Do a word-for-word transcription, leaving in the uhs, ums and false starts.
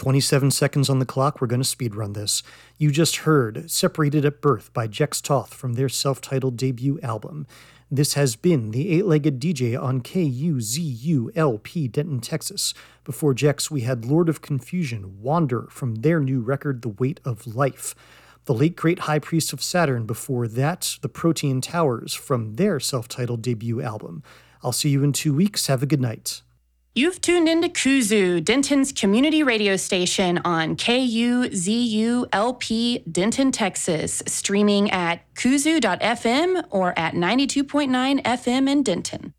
twenty-seven seconds on the clock. We're going to speedrun this. You just heard Separated at Birth by Jex Toth from their self-titled debut album. This has been the Eight-Legged D J on K U Z U L P Denton, Texas. Before Jex, we had Lord of Confusion, Wander from their new record, The Weight of Life. The late great High Priest of Saturn, before that, The Protean Towers from their self-titled debut album. I'll see you in two weeks. Have a good night. You've tuned into Kuzu, Denton's community radio station on K U Z U L P Denton, Texas, streaming at kuzu dot f m or at ninety-two point nine F M in Denton.